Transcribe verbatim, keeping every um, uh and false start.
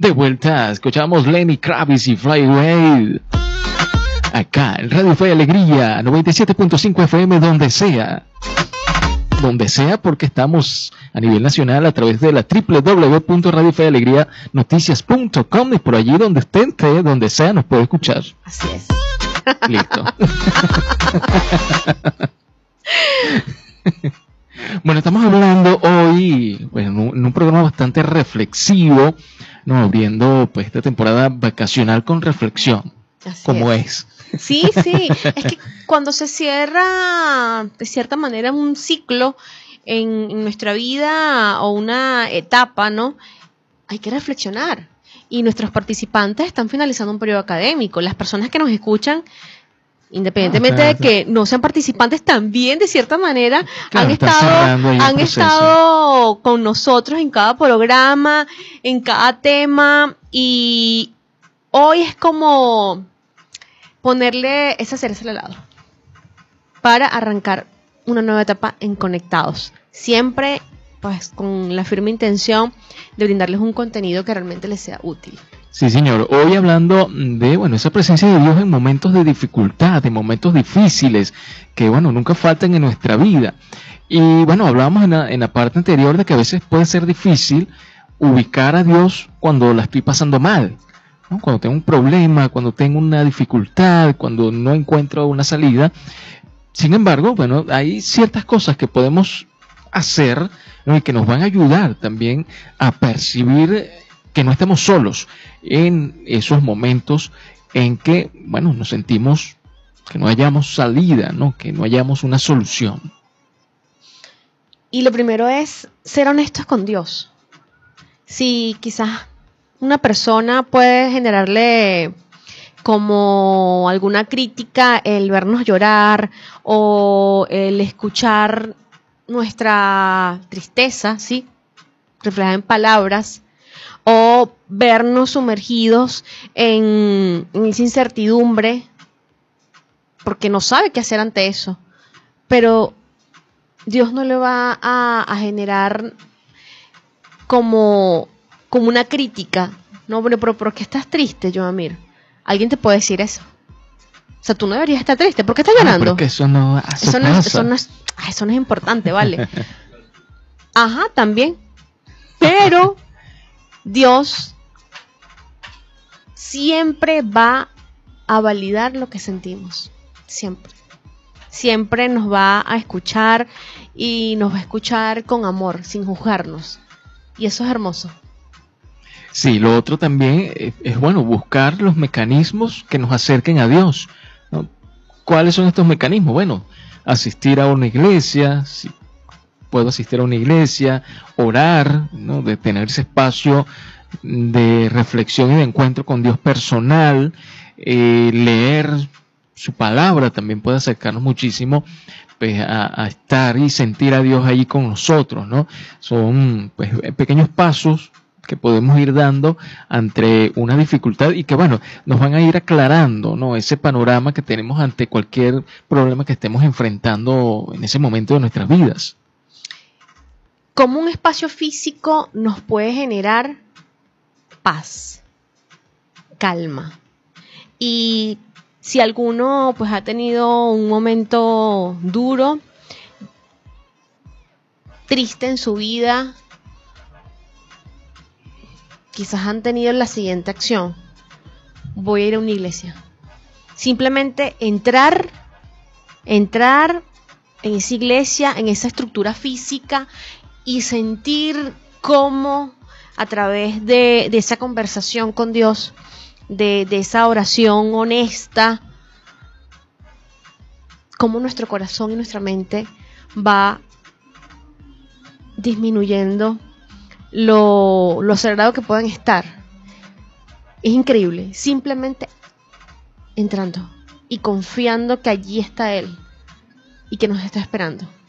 De vuelta, escuchamos Lenny Kravitz y Fly Away. Acá en Radio Fe y Alegría, noventa y siete punto cinco F M, donde sea. Donde sea, porque estamos a nivel nacional a través de la doble u doble u doble u punto radio fe y alegría noticias punto com, y por allí donde usted esté, donde sea, nos puede escuchar. Así es. Listo. Bueno, estamos hablando hoy, pues, en, un, en un programa bastante reflexivo, ¿no? Abriendo pues esta temporada vacacional con reflexión. Así como es. es. Sí, sí. Es que cuando se cierra de cierta manera un ciclo en, en nuestra vida o una etapa, ¿no? Hay que reflexionar. Y nuestros participantes están finalizando un periodo académico. Las personas que nos escuchan, independientemente ah, de que no sean participantes, también de cierta manera claro, han están estado han proceso. estado con nosotros en cada programa, en cada tema, y hoy es como ponerle esa cereza al helado para arrancar una nueva etapa en Conectados, siempre pues con la firme intención de brindarles un contenido que realmente les sea útil. Sí, señor. Hoy hablando de, bueno, esa presencia de Dios en momentos de dificultad, en momentos difíciles, que, bueno, nunca faltan en nuestra vida. Y, bueno, hablábamos en la, en la parte anterior de que a veces puede ser difícil ubicar a Dios cuando la estoy pasando mal, ¿no? Cuando tengo un problema, cuando tengo una dificultad, cuando no encuentro una salida. Sin embargo, bueno, hay ciertas cosas que podemos hacer, ¿no? Y que nos van a ayudar también a percibir que no estamos solos en esos momentos en que, bueno, nos sentimos que no hayamos salida, ¿no? Que no hayamos una solución. Y lo primero es ser honestos con Dios. Si quizás una persona puede generarle como alguna crítica el vernos llorar o el escuchar nuestra tristeza, ¿sí? Reflejada en palabras, o vernos sumergidos en, en esa incertidumbre porque no sabe qué hacer ante eso. Pero Dios no le va a, a generar como, como una crítica, ¿no? Pero, pero ¿por qué estás triste, Joamir? Alguien te puede decir eso. O sea, tú no deberías estar triste. ¿Por qué estás llorando? Ah, porque eso no, eso eso, no pasa. es, eso, no es, eso no es importante, ¿vale? Ajá, también. Pero Dios siempre va a validar lo que sentimos. Siempre. Siempre nos va a escuchar y nos va a escuchar con amor, sin juzgarnos. Y eso es hermoso. Sí, lo otro también es, es bueno buscar los mecanismos que nos acerquen a Dios, ¿no? ¿Cuáles son estos mecanismos? Bueno, asistir a una iglesia, si puedo asistir a una iglesia, orar, ¿no? De tener ese espacio de reflexión y de encuentro con Dios personal, eh, leer su palabra también puede acercarnos muchísimo pues, a, a estar y sentir a Dios ahí con nosotros, ¿no? Son pues pequeños pasos que podemos ir dando ante una dificultad y que, bueno, nos van a ir aclarando, ¿no? Ese panorama que tenemos ante cualquier problema que estemos enfrentando en ese momento de nuestras vidas. ¿Cómo un espacio físico nos puede generar paz, calma? Y si alguno pues ha tenido un momento duro, triste en su vida, quizás han tenido la siguiente acción: voy a ir a una iglesia. Simplemente entrar, entrar en esa iglesia, en esa estructura física y sentir cómo a través de, de esa conversación con Dios, de, de esa oración honesta, cómo nuestro corazón y nuestra mente va disminuyendo lo, lo acelerado que pueden estar. Es increíble, simplemente entrando y confiando que allí está Él y que nos está esperando.